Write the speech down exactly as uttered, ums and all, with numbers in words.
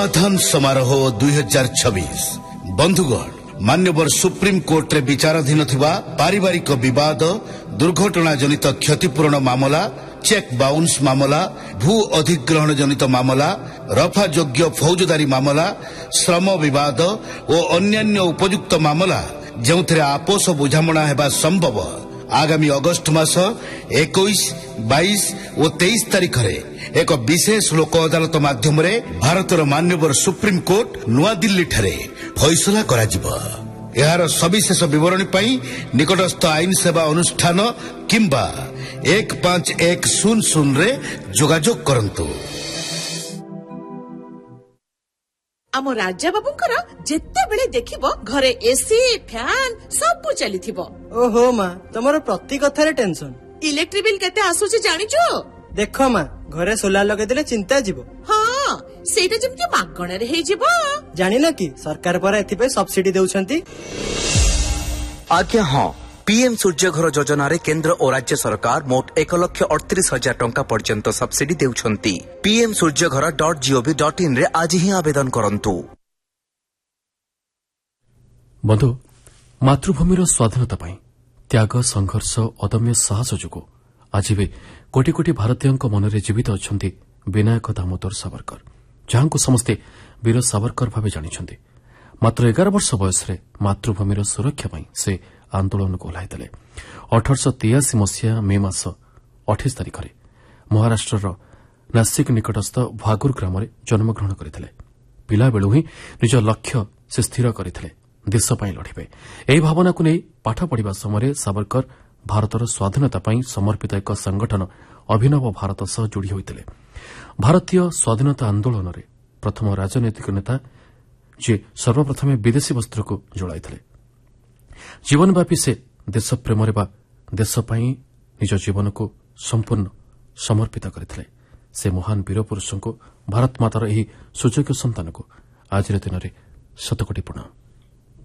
समाधान समारोह दुई हजार छब्बीस बंधुगण मान्यवर सुप्रीम कोर्ट रे विचाराधीन थिबा पारिवारिक विवाद दुर्घटना जनित क्षतिपूरण मामला चेक बाउंस मामला भू अधिग्रहण जनित मामला रफा योग्य फौजदारी मामला श्रम विवाद और अन्यान्य उपयुक्त मामला जो आपोष बुझामणा हेबा संभव आगामी अगस्ट मास इक्कीस बाईस और तेईस तारीख रे एक विशेष लोक अदालत माध्यम रे भारतर मान्यवर सुप्रीम कोर्ट नुआ दिल्ली ठारे फैसला कराजिबो। यार सविशेष विवरणी पाई निकटस्थ आईन सेवा अनुष्ठान किंबा एक पांच एक शून्य शून्य रे जोगाजोग करंतु। आम राजा बाबूंकर जेते बेले देखिबो घरे एसी फैन सब चलीथिबो। ओहो मां तमरो प्रति कथारे टेंशन। इलेक्ट्रिक बिल केते आसुची जानिचो? देखो मां घरे सोलार लगे देले चिंता जीवो। हां सेटा जेमति मागणे रे हे जीवो। जानि न कि सरकार पर एथि पे सब्सिडी देउछंती। आज्ञा हां पीएम सूर्यघर योजना रे केंद्र और राज्य सरकार मोट एक लक्ष अड़तीस हजार टंका पर्यंत subsidy देउछंती। PM Surya Ghar dot gov dot in रे आज ही आवेदन करंतु। बंधु मातृभूमिर स्वाधीनता पाई त्याग संघर्ष अदम्य साहस जोगु आज भी कोटी कोटी भारतीय मनरे जीवित अछंती विनायक दामोदर सावरकर जहां समस्ते वीर सावरकर भाव जानी। मात्र एगार वर्ष बयस मातृभूमिर सुरक्षा पाई से आंदोलन को ओह्लाइले। अठरश तेयासी मसीहा मे मास अठाईस तारिख में महाराष्ट्र नासिक निकटस्थ भागुर ग्राम जन्मग्रहण करते। पिला बेलू ही निज लक्ष्य से स्थिर करते देशपाई लड़े। यही भावना को नहीं पाठ पढ़ा समय सावरकर भारतर स्वाधीनता पाई समर्पित एक संगठन अभिनव भारत सह जोड़ी होते। भारतीय स्वाधीनता आंदोलन में प्रथम राजनैतिक नेता जे सर्वप्रथम विदेशी वस्त्र को जड़ाई। जीवनव्यापी से देशप्रेम देशपाई निज जीवन को संपूर्ण समर्पित करते। से महान वीर पुरुष को भारत मातार यही सुयोग्य संतान को आज दिन में शतकोटी प्रणाम।